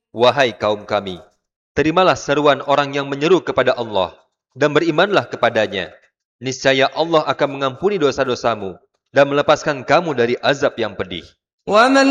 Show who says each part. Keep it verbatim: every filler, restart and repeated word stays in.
Speaker 1: Wahai kaum kami, terimalah seruan orang yang menyeru kepada Allah dan berimanlah kepadanya. Niscaya Allah akan mengampuni dosa-dosamu dan melepaskan kamu dari azab yang pedih.
Speaker 2: ومن